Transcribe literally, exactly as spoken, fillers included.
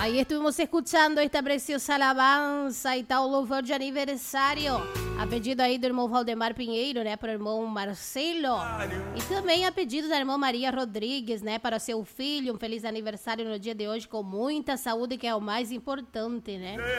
Ahí estuvimos escuchando esta preciosa alabanza y tal louvor de aniversário. A pedido aí do irmão Valdemar Pinheiro, né, para o irmão Marcelo. E também a pedido da irmã Maria Rodrigues, né, para seu filho. Um feliz aniversário no dia de hoje com muita saúde, que é o mais importante, né?